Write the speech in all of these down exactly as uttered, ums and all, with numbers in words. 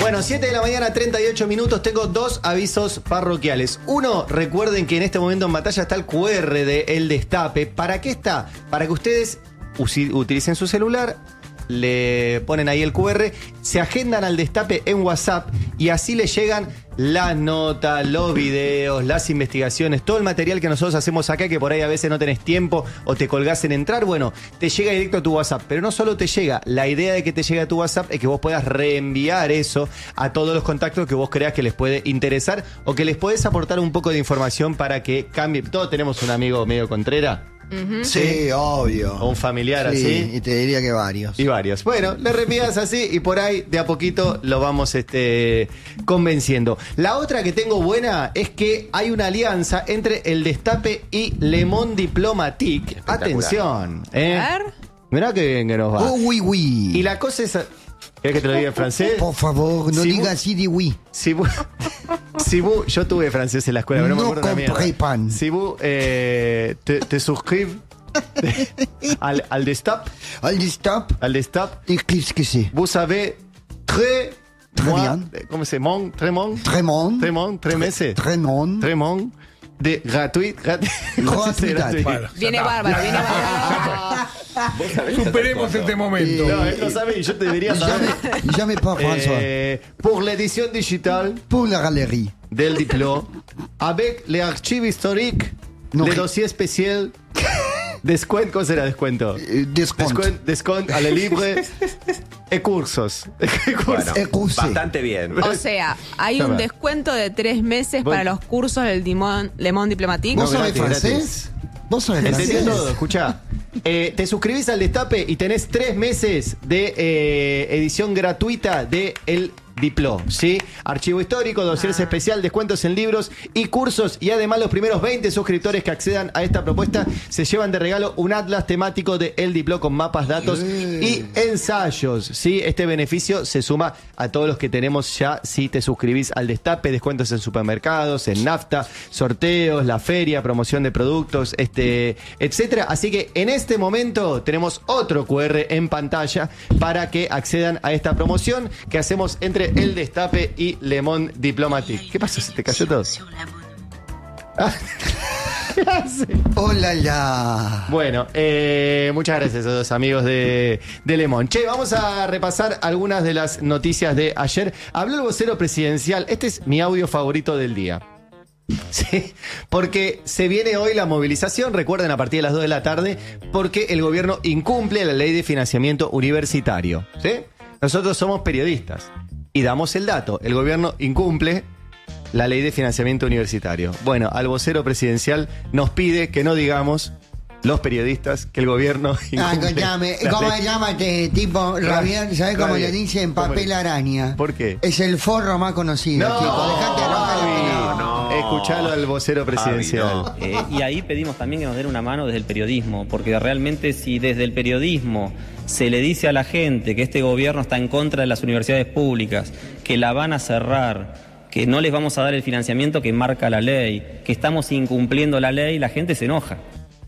Bueno, siete de la mañana, treinta y ocho minutos. Tengo dos avisos parroquiales. Uno, recuerden que en este momento en batalla está el cu erre de El Destape. ¿Para qué está? Para que ustedes utilicen su celular, le ponen ahí el cu erre, se agendan al Destape en WhatsApp y así les llegan las notas, los videos, las investigaciones, todo el material que nosotros hacemos acá, que por ahí a veces no tenés tiempo o te colgás en entrar. Bueno, te llega directo a tu WhatsApp, pero no solo te llega, la idea de que te llegue a tu WhatsApp es que vos puedas reenviar eso a todos los contactos que vos creas que les puede interesar o que les podés aportar un poco de información para que cambie. Todos tenemos un amigo medio contrera. Uh-huh. Sí, sí, obvio. O un familiar sí, así. Y te diría que varios. Y varios. Bueno, le reenvías así y por ahí de a poquito lo vamos este, convenciendo. La otra que tengo buena es que hay una alianza entre El Destape y Le Monde Diplomatique. Atención. ¿eh? A ver. Mirá que bien que nos va. Oh, oui, oui. Y la cosa es... ¿Querés que te lo diga en francés? Por favor, no si digas vos, así de oui. Si vos, si vos, yo tuve francés en la escuela, pero no, No me acuerdo una compré mierda. pan. Si vos eh, te, te suscribes al, al Destape, Al Destape, al Destape, et qu'est-ce que c'est? vous savez très, Très moi, bien. ¿cómo se llama? Très mon, Très mon. très mon, tres meses, Très mon. très mon, de gratuit, gratuit, no sé si es Gratuidad. gratuit. Bueno, Viene ya está. bárbaro, viene bárbaro. Superemos este momento. No, él no sabe y yo te debería saber. Jamais pas François. Eh, pour l'édition digitale Pour la galerie. del diplôme, avec les archives historiques, No, le que- dossier spécial, descuento, ¿cómo será descuento? Eh, Descompte. Descuento, descuento a la libre e cursos. E cursos. Eh, cursi. Bastante bien. O sea, hay un Toma. descuento de tres meses Vos- para los cursos del Dimon- Le Monde Diplomatique. ¿Vos No, sabés gratis, francés? ¿Vos sabés ¿Entendés francés? todo? Escuchá. Eh, te suscribís al Destape y tenés tres meses de eh, edición gratuita de El Dipló, ¿sí? Archivo histórico, dosieres Ah. especial, descuentos en libros y cursos. Y además los primeros veinte suscriptores que accedan a esta propuesta se llevan de regalo un atlas temático de El Dipló con mapas, datos y ensayos, ¿sí? Este beneficio se suma a todos los que tenemos ya si te suscribís al Destape, descuentos en supermercados, en nafta, sorteos, la feria, promoción de productos, este, etcétera. Así que en este momento tenemos otro cu erre en pantalla para que accedan a esta promoción que hacemos entre El Destape y Le Monde Diplomatique. ¿Qué pasó? ¿Se te cayó todo? Ah, ¿qué hace? Hola, la. Bueno, eh, muchas gracias a los amigos de, de Le Monde. Che, vamos a repasar algunas de las noticias de ayer. Habló el vocero presidencial. Este es mi audio favorito del día. Sí, porque se viene hoy la movilización, recuerden, a partir de las dos de la tarde, porque el gobierno incumple la ley de financiamiento universitario. ¿Sí? Nosotros somos periodistas y damos el dato. El gobierno incumple la ley de financiamiento universitario. Bueno, al vocero presidencial nos pide que no digamos, los periodistas, que el gobierno Ah, incumple escuchame, la ¿cómo ley. se llama este tipo? Rabián, ¿sabés cómo Rabián. le dicen? ¿Cómo Papel le- araña. ¿Por qué? Es el forro más conocido, No, chicos. Dejate de enojar. Fabi, no. Escuchalo al vocero presidencial. Fabi, Eh, y ahí pedimos también que nos den una mano desde el periodismo, porque realmente si desde el periodismo se le dice a la gente que este gobierno está en contra de las universidades públicas, que la van a cerrar, que no les vamos a dar el financiamiento que marca la ley, que estamos incumpliendo la ley, la gente se enoja.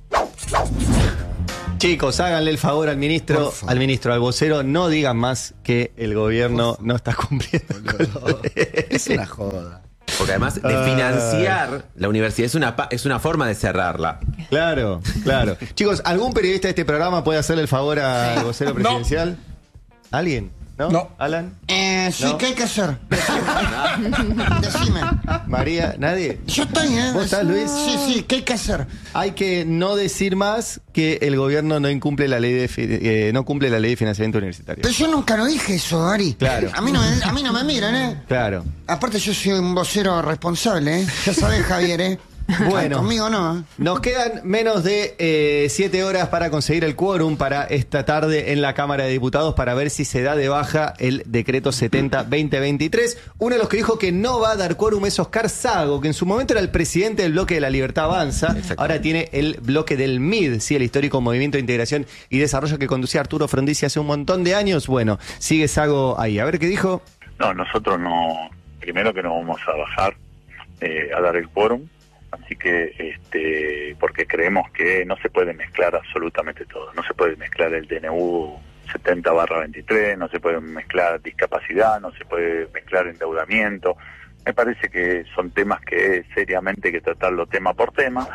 Chicos, háganle el favor al ministro, Por favor. al ministro, al vocero, no digan más que el gobierno no está cumpliendo con la ley. Es una joda. Porque además de Ah. financiar la universidad es una, pa- es una forma de cerrarla. Claro, claro. Chicos, ¿algún periodista de este programa puede hacerle el favor al vocero presidencial? ¿Alguien? ¿No? No. ¿Alan? Eh, sí, ¿No? ¿qué hay que hacer? Decime. ¿María? ¿Nadie? Yo estoy, ¿eh? ¿Vos estás, Luis? Sí, sí, ¿qué hay que hacer? Hay que no decir más que el gobierno no incumple la ley de fi- eh, no cumple la ley de financiamiento universitario. Pero yo nunca lo dije eso, Ari. Claro. A mí no me, a mí no me miran, ¿eh? Claro. Aparte yo soy un vocero responsable, ¿eh? Ya sabés, Javier, ¿eh? Bueno. Ay, conmigo no, ¿eh? Nos quedan menos de eh, siete horas para conseguir el quórum para esta tarde en la Cámara de Diputados para ver si se da de baja el decreto setenta barra veinte veintitrés. Uno de los que dijo que no va a dar quórum es Oscar Sago, que en su momento era el presidente del bloque de la Libertad Avanza. Ahora tiene el bloque del M I D, ¿sí? El histórico Movimiento de Integración y Desarrollo que conducía Arturo Frondizi hace un montón de años. Bueno, sigue Sago ahí. A ver qué dijo. No, nosotros no, primero que no vamos a bajar eh, a dar el quórum, así que, este, porque creemos que no se puede mezclar absolutamente todo, no se puede mezclar el D N U setenta barra veintitrés, no se puede mezclar discapacidad, no se puede mezclar endeudamiento. Me parece que son temas que seriamente hay que tratarlo tema por tema.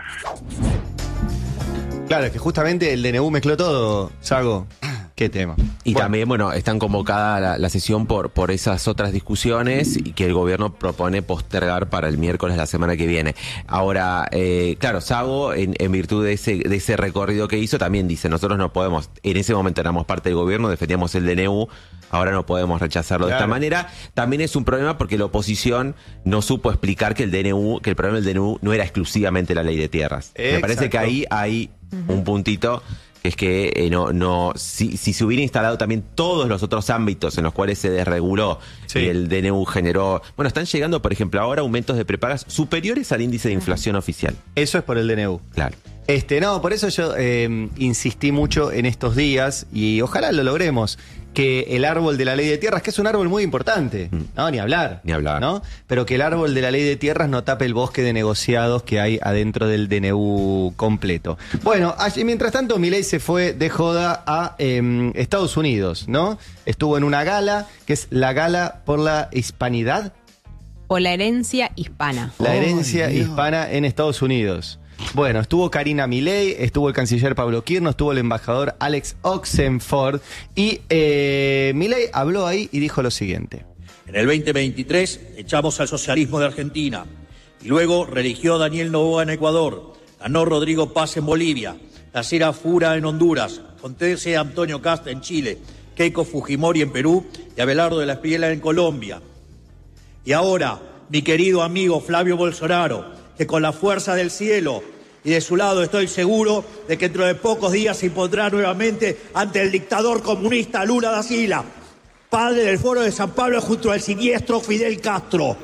Claro, es que justamente el D N U mezcló todo, Sago. ¿Qué tema? Y Bueno. también, bueno, están convocada la, la sesión por, por esas otras discusiones y que el gobierno propone postergar para el miércoles de la semana que viene. Ahora, eh, claro, Sago, en, en virtud de ese, de ese recorrido que hizo, también dice, nosotros no podemos, en ese momento éramos parte del gobierno, defendíamos el D N U, ahora no podemos rechazarlo Claro. de esta manera. También es un problema porque la oposición no supo explicar que el D N U, que el problema del D N U no era exclusivamente la ley de tierras. Me parece que Exacto. ahí hay un puntito que es que eh, no, no, si, si se hubiera instalado también todos los otros ámbitos en los cuales se desreguló Sí. y el D N U generó, bueno, están llegando, por ejemplo, ahora aumentos de prepagas superiores al índice de inflación oficial. Eso es por el D N U. Claro. Este, no, por eso yo eh, insistí mucho en estos días y ojalá lo logremos, que el árbol de la ley de tierras, que es un árbol muy importante, no, ni hablar, Ni hablar. ¿no? Pero que el árbol de la ley de tierras no tape el bosque de negociados que hay adentro del D N U completo. Bueno, allí, mientras tanto, Milei se fue de joda a eh, Estados Unidos, ¿no? Estuvo en una gala, que es la Gala por la Hispanidad, Por la herencia hispana. la Ay, herencia Dios. hispana en Estados Unidos. Bueno, estuvo Karina Milei, estuvo el canciller Pablo Quirno, estuvo el embajador Alex Oxenford y eh, Milei habló ahí y dijo lo siguiente. En el veinte veintitrés echamos al socialismo de Argentina y luego religió Daniel Noboa en Ecuador, ganó Rodrigo Paz en Bolivia, Nacira Fura en Honduras, Fontese Antonio Cast en Chile, Keiko Fujimori en Perú y Abelardo de la Espriella en Colombia. Y ahora, mi querido amigo Flavio Bolsonaro, que con la fuerza del cielo y de su lado estoy seguro de que dentro de pocos días se impondrá nuevamente ante el dictador comunista Lula da Silva, padre del Foro de San Pablo junto al siniestro Fidel Castro.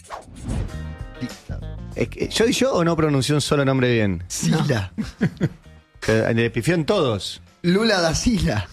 Es que, ¿Soy yo o no pronunció un solo nombre bien? Sila. Que Le pifió en todos. Lula da Sila.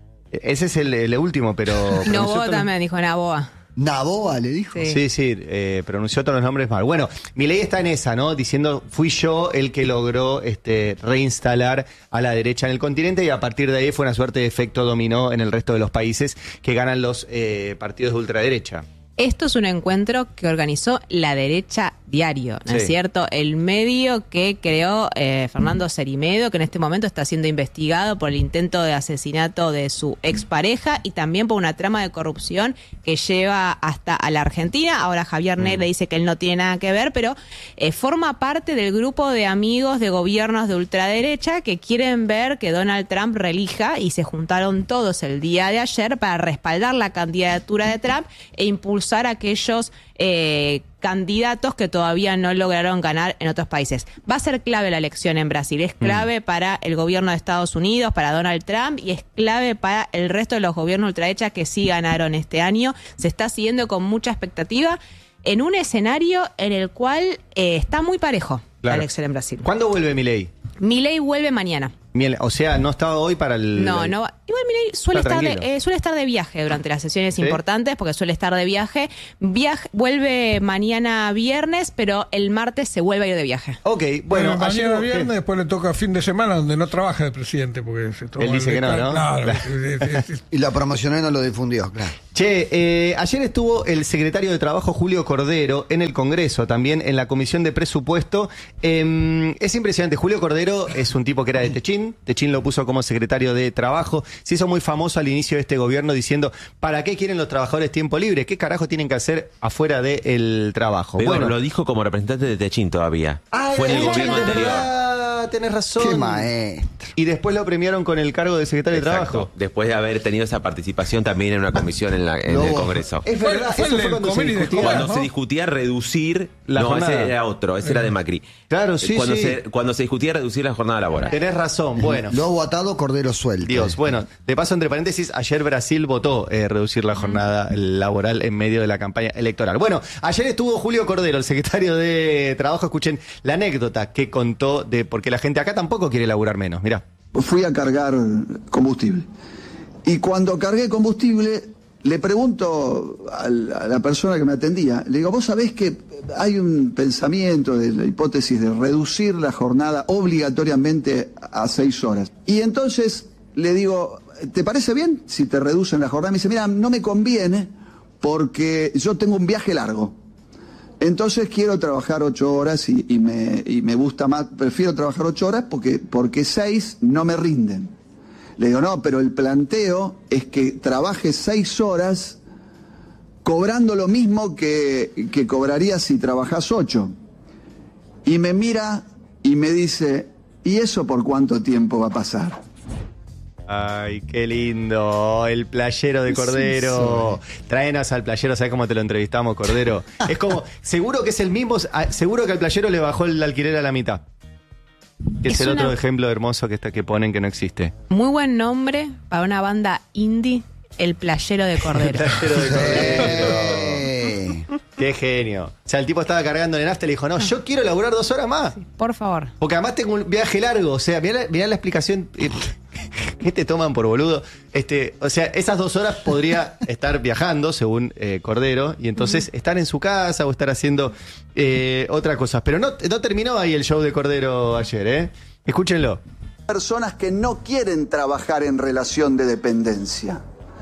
Ese es el, el último, pero... pronunció Novoa todos- también dijo Novoa. Naboa le dijo. Sí. Sí, sí, eh, pronunció todos los nombres mal. Bueno, Milei está en esa, ¿no? Diciendo, fui yo el que logró este, reinstalar a la derecha en el continente y a partir de ahí fue una suerte de efecto dominó en el resto de los países que ganan los eh, partidos de ultraderecha. Esto es un encuentro que organizó la derecha diario, ¿no Sí. es cierto? El medio que creó eh, Fernando Cerimedo, que en este momento está siendo investigado por el intento de asesinato de su expareja y también por una trama de corrupción que lleva hasta a la Argentina. Ahora Javier Mm. Negre dice que él no tiene nada que ver, pero eh, forma parte del grupo de amigos de gobiernos de ultraderecha que quieren ver que Donald Trump reelija y se juntaron todos el día de ayer para respaldar la candidatura de Trump e impulsar a aquellos eh, candidatos que todavía no lograron ganar en otros países. Va a ser clave la elección en Brasil, es clave mm. para el gobierno de Estados Unidos, para Donald Trump y es clave para el resto de los gobiernos ultraderecha que sí ganaron este año. Se está siguiendo con mucha expectativa en un escenario en el cual eh, está muy parejo Claro. la elección en Brasil. ¿Cuándo vuelve Milei? Milei vuelve mañana. Miel- O sea, no estaba hoy para el... No, no. va- Igual Milei suele Está estar, de, tranquilo. eh, suele estar de viaje durante las sesiones ¿Sí? importantes, porque suele estar de viaje. Viaje. Vuelve mañana viernes, pero el martes se vuelve a ir de viaje. Ok, Bueno, bueno, ayer- mañana viernes, después le toca fin de semana donde no trabaja el presidente. Porque se toma Él dice el que no, descanso. ¿no? Claro, Claro. es- es- es- Y lo promocionó y no lo difundió, claro. Che, eh, ayer estuvo el secretario de Trabajo Julio Cordero en el Congreso, también en la Comisión de Presupuesto. Eh, es impresionante, Julio Cordero es un tipo que era de Techín, Techín lo puso como secretario de Trabajo, se hizo muy famoso al inicio de este gobierno diciendo, ¿para qué quieren los trabajadores tiempo libre? ¿Qué carajo tienen que hacer afuera del trabajo? Pero bueno, lo dijo como representante de Techín todavía. Ah, Fue en el es gobierno verdad, anterior. tenés razón. Qué maestro. Y después lo premiaron con el cargo de secretario de Exacto. Trabajo. Después de haber tenido esa participación también en una comisión en, la- en el Lobo. Congreso. Es Fue- verdad, fue eso el fue del cuando se comer y discutía. descomer, Cuando ¿no? se discutía reducir, La no, jornada. ese era otro, ese era de Macri. Claro, sí, cuando sí. Se, cuando se discutía reducir la jornada laboral. Tenés razón, bueno. Lobo atado, cordero suelto. Dios, bueno, de paso, entre paréntesis, ayer Brasil votó eh, reducir la jornada laboral en medio de la campaña electoral. Bueno, ayer estuvo Julio Cordero, el secretario de Trabajo. Escuchen la anécdota que contó de porque la gente acá tampoco quiere laburar menos. Mirá. Fui a cargar combustible. Y cuando cargué combustible, le pregunto a la, a la persona que me atendía, le digo, ¿vos sabés que hay un pensamiento de la hipótesis de reducir la jornada obligatoriamente a seis horas? Y entonces le digo, ¿te parece bien si te reducen la jornada? Me dice, mira, no me conviene porque yo tengo un viaje largo. Entonces quiero trabajar ocho horas y, y, me, y me gusta más, prefiero trabajar ocho horas porque, porque seis no me rinden. Le digo, no, pero el planteo es que trabajes seis horas cobrando lo mismo que, que cobrarías si trabajas ocho. Y me mira y me dice, ¿y eso por cuánto tiempo va a pasar? Ay, qué lindo, el playero de Cordero. Tráenos al playero, ¿sabes cómo te lo entrevistamos, Cordero? Es como, seguro que es el mismo, seguro que al playero le bajó el alquiler a la mitad. Que es, es el una... otro ejemplo hermoso que está que ponen que no existe. Muy buen nombre para una banda indie, el playero de Cordero. El playero de Cordero. Qué genio. O sea, el tipo estaba cargando en nafta y le dijo, no, yo quiero laburar dos horas más. Sí, por favor. Porque además tengo un viaje largo. O sea, mirá la, mirá la explicación. ¿Qué te toman por boludo? Este, o sea, esas dos horas podría estar viajando, según eh, Cordero, y entonces uh-huh. estar en su casa o estar haciendo eh, otras cosas. Pero no, no terminó ahí el show de Cordero ayer, ¿eh? Escúchenlo. Personas que no quieren trabajar en relación de dependencia.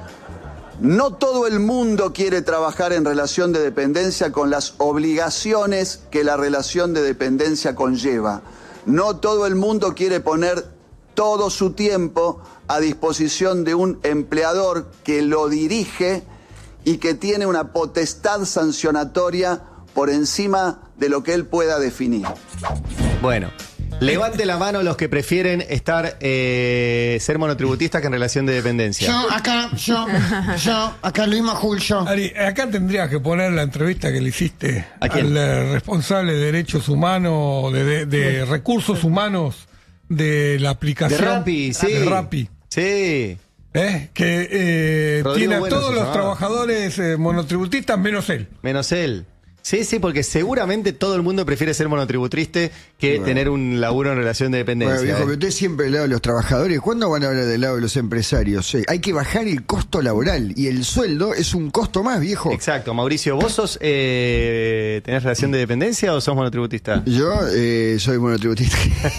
No todo el mundo quiere trabajar en relación de dependencia con las obligaciones que la relación de dependencia conlleva. No todo el mundo quiere poner todo su tiempo a disposición de un empleador que lo dirige y que tiene una potestad sancionatoria por encima de lo que él pueda definir. Bueno, levante la mano los que prefieren estar eh, ser monotributistas que en relación de dependencia. Yo, acá, yo, yo, acá Luis Majul, yo. Ari, acá tendrías que poner la entrevista que le hiciste al eh, responsable de derechos humanos, de, de, de recursos humanos de la aplicación. De Rappi, sí. De Rappi. Sí. ¿Eh? Que eh, tiene a Bueno todos se los llamaba. trabajadores eh, monotributistas menos él. Menos él. Sí, sí, porque seguramente todo el mundo prefiere ser monotributista que bueno. tener un laburo en relación de dependencia. Bueno, viejo, ¿eh? pero usted siempre del lado de los trabajadores. ¿Cuándo van a hablar del lado de los empresarios? Eh, hay que bajar el costo laboral y el sueldo es un costo más, viejo. Exacto. Mauricio, ¿vos sos, eh, tenés relación de dependencia o sos monotributista? Yo eh, soy monotributista.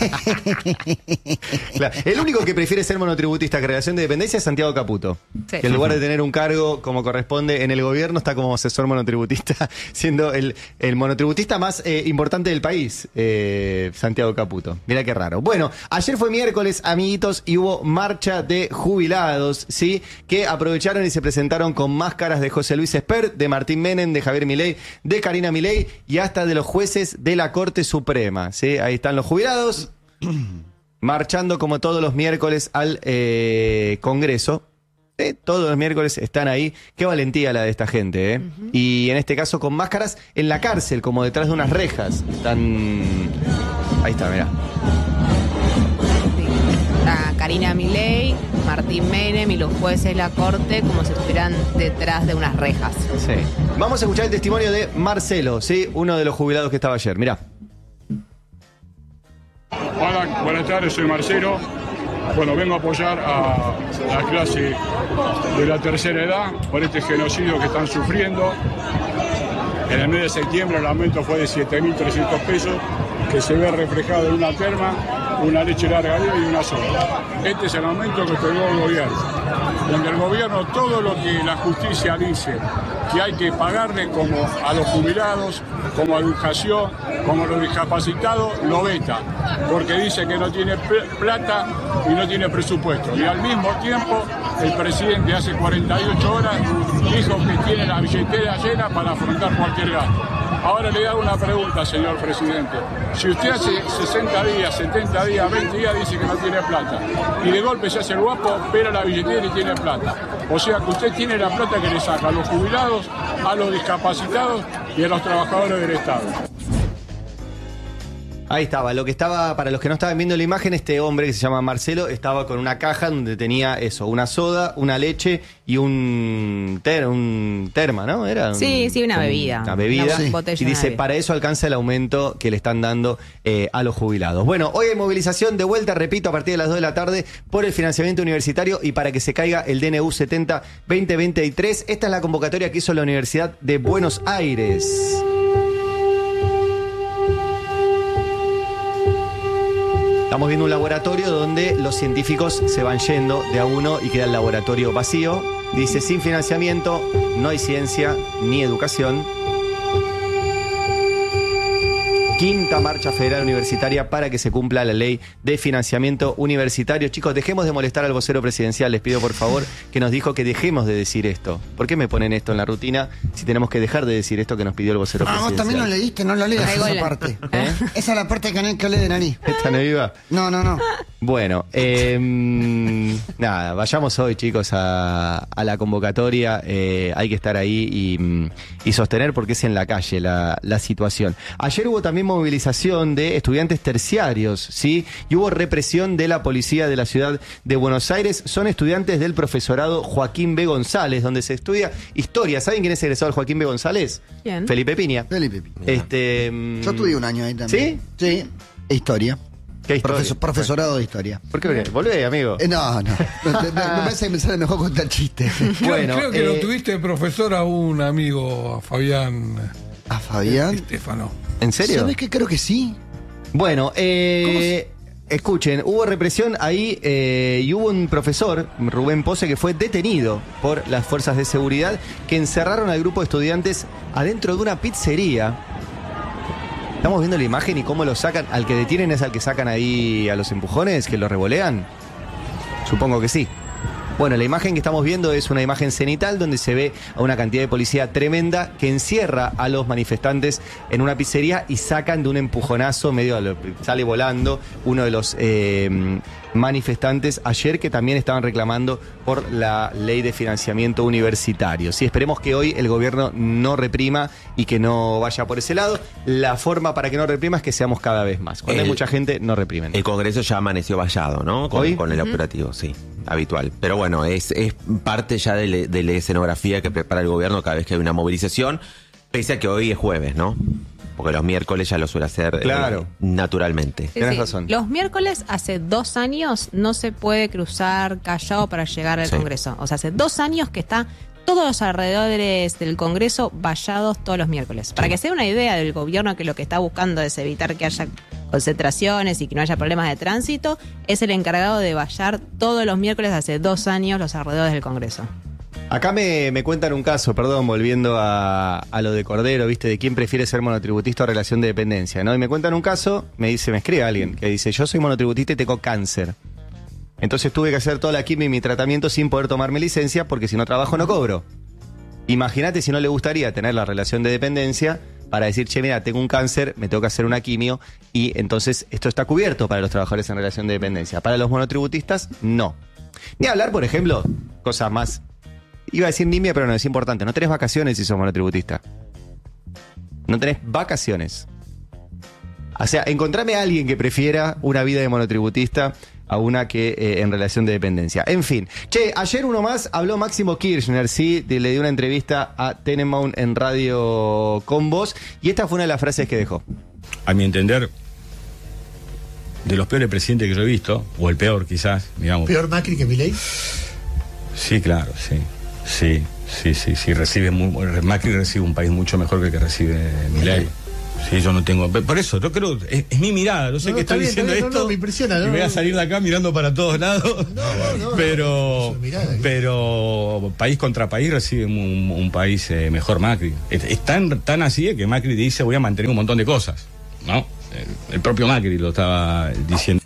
Claro. El único que prefiere ser monotributista que relación de dependencia es Santiago Caputo. Sí. Que en lugar de tener un cargo como corresponde en el gobierno, está como asesor monotributista, siendo el, el monotributista más eh, importante del país, eh, Santiago Caputo. Mirá qué raro. Bueno, ayer fue miércoles, amiguitos, y hubo marcha de jubilados, ¿sí? Que aprovecharon y se presentaron con máscaras de José Luis Espert, de Martín Menem, de Javier Milei, de Karina Milei y hasta de los jueces de la Corte Suprema, ¿sí? Ahí están los jubilados marchando como todos los miércoles al eh, Congreso. Eh, todos los miércoles están ahí. Qué valentía la de esta gente, ¿eh? Uh-huh. Y en este caso con máscaras en la cárcel, como detrás de unas rejas. Están... Ahí está, mirá. Está Karina Milei, Martín Menem y los jueces de la Corte como si estuvieran detrás de unas rejas. Sí. Vamos a escuchar el testimonio de Marcelo, ¿sí? Uno de los jubilados que estaba ayer. Mirá. Hola, buenas tardes, soy Marcelo. Bueno, vengo a apoyar a la clase de la tercera edad por este genocidio que están sufriendo. En el mes de septiembre el aumento fue de siete mil trescientos pesos, que se ve reflejado en una terma, una leche larga vida y una soda. Este es el aumento que tomó el gobierno, donde el gobierno todo lo que la justicia dice que hay que pagarle como a los jubilados, como a educación, como a los discapacitados, lo veta, porque dice que no tiene plata y no tiene presupuesto. Y al mismo tiempo, el presidente hace cuarenta y ocho horas dijo que tiene la billetera llena para afrontar cualquier gasto. Ahora le hago una pregunta, señor presidente. Si usted hace sesenta días, setenta días, veinte días dice que no tiene plata, y de golpe se hace el guapo, pela la billetera y tiene plata. O sea que usted tiene la plata que le saca a los jubilados, a los discapacitados y a los trabajadores del Estado. Ahí estaba, lo que estaba, para los que no estaban viendo la imagen, este hombre que se llama Marcelo estaba con una caja donde tenía eso, una soda, una leche y un, ter, un terma, ¿no? Era un, sí, sí, una bebida. Una bebida. Una botella, y dice, una para eso alcanza el aumento que le están dando eh, a los jubilados. Bueno, hoy hay movilización de vuelta, repito, a partir de las dos de la tarde por el financiamiento universitario y para que se caiga el D N U setenta veinte veintitrés. Esta es la convocatoria que hizo la Universidad de Buenos Aires. Estamos viendo un laboratorio donde los científicos se van yendo de a uno y queda el laboratorio vacío. Dice, sin financiamiento no hay ciencia ni educación. Quinta marcha federal universitaria para que se cumpla la ley de financiamiento universitario. Chicos, dejemos de molestar al vocero presidencial. Les pido por favor que nos dijo que dejemos de decir esto. ¿Por qué me ponen esto en la rutina si tenemos que dejar de decir esto que nos pidió el vocero Ah, presidencial? vos también lo leíste, no lo leas esa Regola. parte. ¿Eh? Esa es la parte que no hay que leer de Nani. ¿Esta no iba? No, no, no. Bueno, eh, nada, vayamos hoy, chicos, a, a la convocatoria. Eh, hay que estar ahí y, y sostener porque es en la calle la, la situación. Ayer hubo también movilización de estudiantes terciarios, ¿sí? Y hubo represión de la policía de la ciudad de Buenos Aires. Son estudiantes del profesorado Joaquín B. González, donde se estudia historia. ¿Saben quién es egresado del Joaquín B. González? ¿Quién? Felipe Piña. Felipe Piña. Este, mm, Yo estudié un año ahí también. ¿Sí? Sí. E historia. ¿Qué historia? Profesor- profesorado de historia. ¿Por qué? Volvé, amigo. Eh, no, no. Me, me- me parece que me sale mejor contar chistes. Bueno, creo que eh, lo tuviste de profesor a un amigo, a Fabián ¿A Fabián? Estefano. ¿En serio? ¿Sabes qué? Creo que sí. Bueno, eh, escuchen, hubo represión ahí eh, y hubo un profesor, Rubén Pose, que fue detenido por las fuerzas de seguridad que encerraron al grupo de estudiantes adentro de una pizzería. Estamos viendo la imagen y cómo lo sacan. Al que detienen es al que sacan ahí a los empujones, que lo revolean. Supongo que sí. Bueno, la imagen que estamos viendo es una imagen cenital donde se ve a una cantidad de policía tremenda que encierra a los manifestantes en una pizzería y sacan de un empujonazo, medio lo- sale volando uno de los eh, manifestantes ayer que también estaban reclamando por la ley de financiamiento universitario. Sí, esperemos que hoy el gobierno no reprima y que no vaya por ese lado. La forma para que no reprima es que seamos cada vez más. Cuando El- hay mucha gente, no reprimen. El Congreso ya amaneció vallado, ¿no? Con, ¿Hoy? con el operativo, sí, habitual. Pero bueno, es, es parte ya de, la- de la escenografía que prepara el gobierno cada vez que hay una movilización, pese a que hoy es jueves, ¿no? Porque los miércoles ya lo suele hacer eh, Claro. naturalmente. Sí, Tenés sí. razón. Los miércoles, hace dos años, no se puede cruzar Callao para llegar al Sí. Congreso. O sea, hace dos años que está todos los alrededores del Congreso vallados todos los miércoles. Para que se dé una idea del gobierno que lo que está buscando es evitar que haya concentraciones y que no haya problemas de tránsito, es el encargado de vallar todos los miércoles hace dos años los alrededores del Congreso. Acá me, me cuentan un caso, perdón, volviendo a, a lo de Cordero, ¿viste? De quién prefiere ser monotributista o relación de dependencia, ¿no? Y me cuentan un caso, me dice, me escribe alguien que dice, yo soy monotributista y tengo cáncer. Entonces tuve que hacer toda la quimio y mi tratamiento sin poder tomarme licencia porque si no trabajo no cobro. Imagínate si no le gustaría tener la relación de dependencia para decir, che, mira, tengo un cáncer, me tengo que hacer una quimio y entonces esto está cubierto para los trabajadores en relación de dependencia. Para los monotributistas, no. Ni hablar, por ejemplo, cosas más... Iba a decir nimia, pero no es importante. No tenés vacaciones si sos monotributista. No tenés vacaciones. O sea, encontrame a alguien que prefiera una vida de monotributista a una que eh, en relación de dependencia. En fin. Che, ayer uno más habló Máximo Kirchner, sí, de- le dio una entrevista a Tenenbaum en Radio Con Voz, y esta fue una de las frases que dejó. A mi entender, de los peores presidentes que yo he visto, o el peor quizás, digamos. ¿Peor Macri que Milei? Sí, claro, sí. Sí, sí, sí, sí. Recibe muy, Macri recibe un país mucho mejor que el que recibe Milei. Sí, yo no tengo. Por eso, yo creo, es, es mi mirada. Yo sé No, que está estoy bien, diciendo está bien, no, esto. no, me impresiona, y no, voy a no. salir de acá mirando para todos lados. No, no, no, pero, no, mirada, pero país contra país recibe un, un país eh, mejor Macri. Es, es tan, tan así que Macri dice voy a mantener un montón de cosas, ¿no? El, el propio Macri lo estaba diciendo.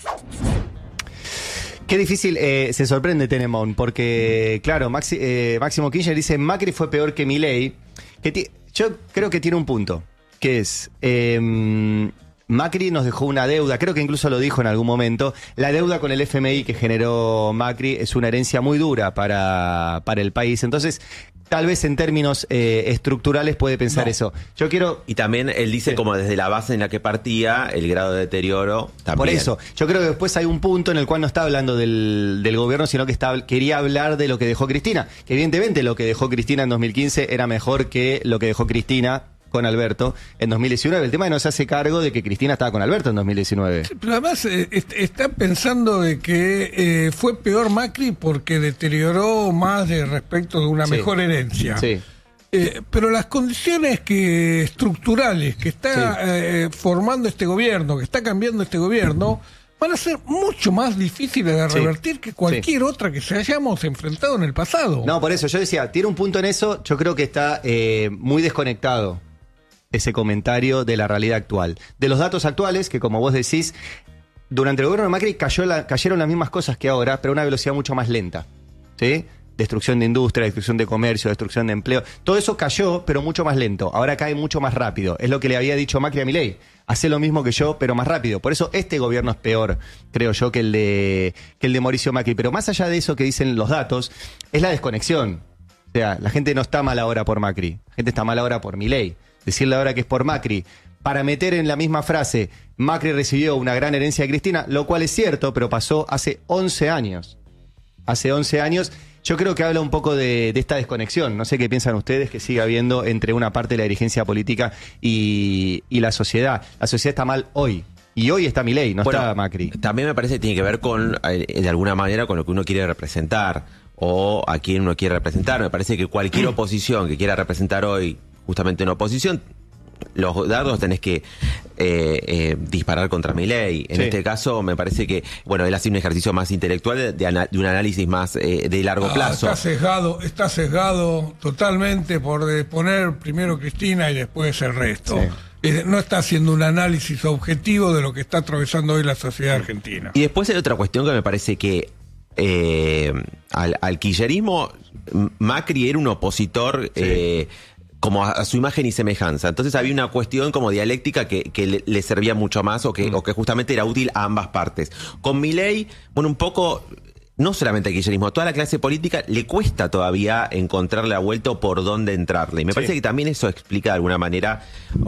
Qué difícil, eh, se sorprende Tenenbaum, porque, claro, Maxi- eh, Máximo Kirchner dice Macri fue peor que Milei. Que ti- yo creo que tiene un punto, que es, eh, Macri nos dejó una deuda, creo que incluso lo dijo en algún momento, la deuda con el F M I que generó Macri es una herencia muy dura para, para el país. Entonces, tal vez en términos eh, estructurales puede pensar No. eso. Yo quiero... Y también él dice Sí. como desde la base en la que partía, el grado de deterioro también. Por eso, yo creo que después hay un punto en el cual no está hablando del, del gobierno, sino que está, quería hablar de lo que dejó Cristina. Que evidentemente lo que dejó Cristina en dos mil quince era mejor que lo que dejó Cristina con Alberto en dos mil diecinueve. El tema es que no se hace cargo de que Cristina estaba con Alberto en dos mil diecinueve. Pero además eh, est- está pensando de que eh, fue peor Macri porque deterioró más de respecto de una Sí. mejor herencia. Sí. Eh, pero las condiciones que estructurales que está Sí. eh, formando este gobierno, que está cambiando este gobierno, van a ser mucho más difíciles de Sí. revertir que cualquier Sí. otra que se hayamos enfrentado en el pasado. No, por eso yo decía, tiene un punto en eso, yo creo que está eh, muy desconectado ese comentario de la realidad actual. De los datos actuales, que como vos decís, durante el gobierno de Macri cayó la, cayeron las mismas cosas que ahora, pero a una velocidad mucho más lenta. ¿Sí? Destrucción de industria, destrucción de comercio, destrucción de empleo. Todo eso cayó, pero mucho más lento. Ahora cae mucho más rápido. Es lo que le había dicho Macri a Milei. Hace lo mismo que yo, pero más rápido. Por eso este gobierno es peor, creo yo, que el de, que el de Mauricio Macri. Pero más allá de eso que dicen los datos, es la desconexión. O sea, la gente no está mal ahora por Macri. La gente está mal ahora por Milei. Decirle ahora que es por Macri, para meter en la misma frase, Macri recibió una gran herencia de Cristina, lo cual es cierto, pero pasó hace once años. Hace once años, yo creo que habla un poco de, de esta desconexión. No sé qué piensan ustedes que sigue habiendo entre una parte de la dirigencia política y, y la sociedad. La sociedad está mal hoy. Y hoy está Milei, no Bueno, está Macri. También me parece que tiene que ver con, eh, de alguna manera, con lo que uno quiere representar o a quién uno quiere representar. Me parece que cualquier oposición que quiera representar hoy justamente una oposición, los dardos tenés que eh, eh, disparar contra Milei. En Sí. este caso, me parece que, bueno, él hace un ejercicio más intelectual de, de, ana- de un análisis más eh, de largo Ah, plazo. está sesgado, está sesgado totalmente por de poner primero Cristina y después el resto. Sí. Eh, no está haciendo un análisis objetivo de lo que está atravesando hoy la sociedad argentina. Y después hay otra cuestión que me parece que eh, al, al kirchnerismo, Macri era un opositor eh, como a, a su imagen y semejanza. Entonces había una cuestión como dialéctica que, que le, le servía mucho más o que, mm. o que justamente era útil a ambas partes. Con Milei, bueno, un poco... No solamente al kirchnerismo, a toda la clase política le cuesta todavía encontrarle la vuelta o por dónde entrarle. Y me Sí. parece que también eso explica de alguna manera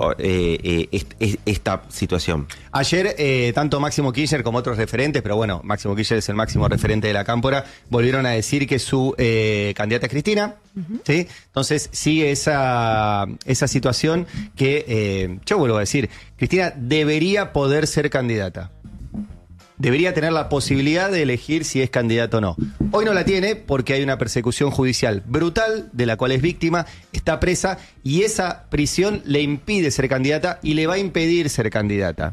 eh, eh, est, est, esta situación. Ayer, eh, tanto Máximo Kirchner como otros referentes, pero bueno, Máximo Kirchner es el máximo referente de la Cámpora, volvieron a decir que su eh, candidata es Cristina. Uh-huh. ¿Sí? Entonces sigue esa, esa situación que, eh, yo vuelvo a decir, Cristina debería poder ser candidata. Debería tener la posibilidad de elegir si es candidato o no. Hoy no la tiene porque hay una persecución judicial brutal de la cual es víctima, está presa y esa prisión le impide ser candidata y le va a impedir ser candidata.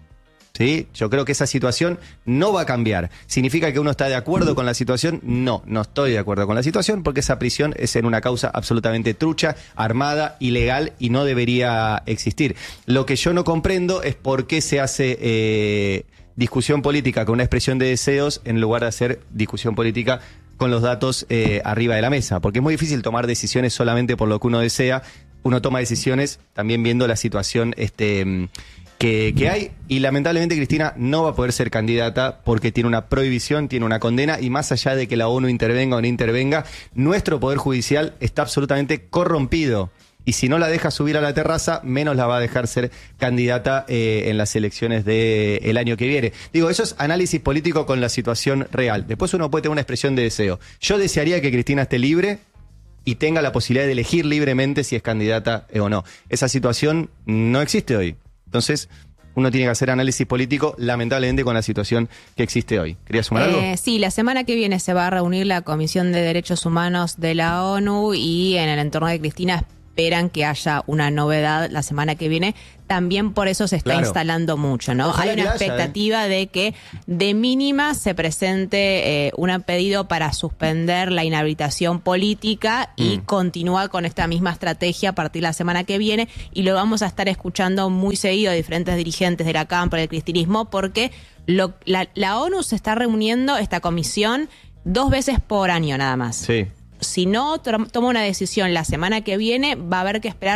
¿Sí? Yo creo que esa situación no va a cambiar. ¿Significa que uno está de acuerdo con la situación? No, no estoy de acuerdo con la situación porque esa prisión es en una causa absolutamente trucha, armada, ilegal y no debería existir. Lo que yo no comprendo es por qué se hace... Eh, discusión política con una expresión de deseos en lugar de hacer discusión política con los datos eh, arriba de la mesa. Porque es muy difícil tomar decisiones solamente por lo que uno desea. Uno toma decisiones también viendo la situación este, que, que hay. Y lamentablemente Cristina no va a poder ser candidata porque tiene una prohibición, tiene una condena. Y más allá de que la ONU intervenga o no intervenga, nuestro Poder Judicial está absolutamente corrompido. Y si no la deja subir a la terraza, menos la va a dejar ser candidata eh, en las elecciones del año que viene. Digo, eso es análisis político con la situación real. Después uno puede tener una expresión de deseo. Yo desearía que Cristina esté libre y tenga la posibilidad de elegir libremente si es candidata eh, o no. Esa situación no existe hoy. Entonces... uno tiene que hacer análisis político, lamentablemente, con la situación que existe hoy. ¿Querías sumar algo? Eh, sí, la semana que viene se va a reunir la Comisión de Derechos Humanos de la ONU y en el entorno de Cristina esperan que haya una novedad la semana que viene. También por eso se está Claro. instalando mucho, ¿no? Ojalá Hay que una haya, expectativa ¿eh? de que de mínima se presente eh, un pedido para suspender la inhabilitación política y Mm. continuar con esta misma estrategia a partir de la semana que viene, y lo vamos a estar escuchando muy seguido de diferentes dirigentes de la Cámpora del cristinismo porque lo, la, la ONU se está reuniendo, esta comisión, dos veces por año nada más. Sí. Si no to- toma una decisión la semana que viene, va a haber que esperar